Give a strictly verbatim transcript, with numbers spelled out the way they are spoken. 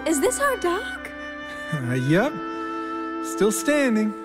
Is this our dock? Uh, yep. Still standing.